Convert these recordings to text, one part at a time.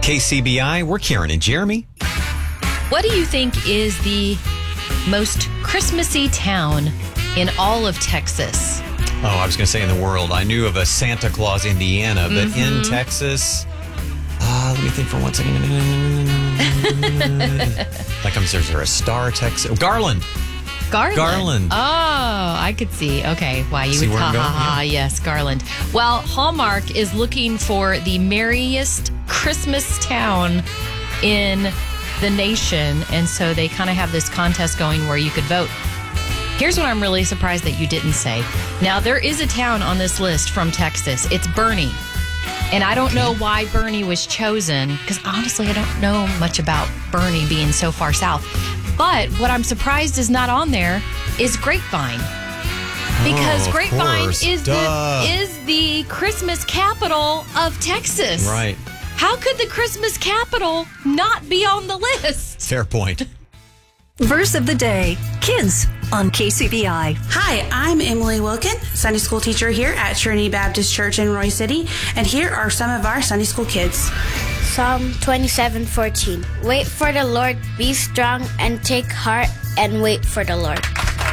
KCBI, we're Karen and Jeremy. What do you think is the most Christmassy town in all of Texas? Oh, I was going to say in the world. I knew of a Santa Claus, Indiana, but in Texas, let me think for 1 second. Is there a Star, Texas? Garland. Garland. Oh, I could see. Okay, why you See would where I'm going? Yeah. Yes, Garland. Well, Hallmark is looking for the merriest Christmas town in the nation, and so they kind of have this contest going where you could vote. Here's what I'm really surprised that you didn't say. Now, there is a town on this list from Texas. It's Bernie. And I don't know why Bernie was chosen, because honestly, I don't know much about Bernie being so far south. But what I'm surprised is not on there is Grapevine. Because Grapevine is the Christmas capital of Texas. Right. How could the Christmas capital not be on the list? Fair point. Verse of the day, kids on KCBI. Hi, I'm Emily Wilkin, Sunday school teacher here at Trinity Baptist Church in Roy City, and here are some of our Sunday school kids. Psalm 27:14. Wait for the Lord, be strong and take heart and wait for the Lord.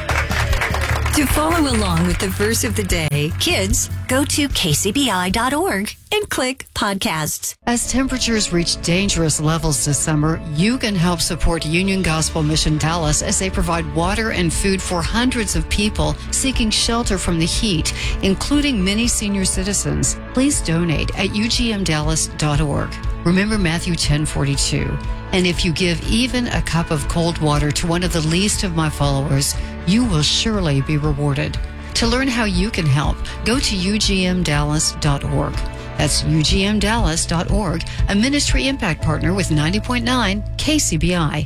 To follow along with the verse of the day, kids, go to kcbi.org and click podcasts. As temperatures reach dangerous levels this summer, you can help support Union Gospel Mission Dallas as they provide water and food for hundreds of people seeking shelter from the heat, including many senior citizens. Please donate at ugmdallas.org. Remember Matthew 10:42. And if you give even a cup of cold water to one of the least of my followers, you will surely be rewarded. To learn how you can help, go to ugmdallas.org. That's ugmdallas.org, a ministry impact partner with 90.9 KCBI.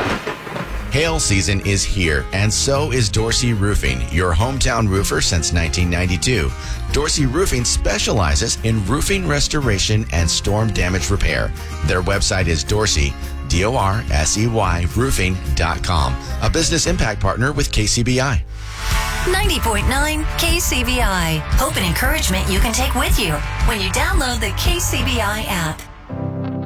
Hail season is here, and so is Dorsey Roofing, your hometown roofer since 1992. Dorsey Roofing specializes in roofing restoration and storm damage repair. Their website is Dorsey, D-O-R-S-E-Y, roofing.com, a business impact partner with KCBI. 90.9 KCBI. Hope and encouragement you can take with you when you download the KCBI app.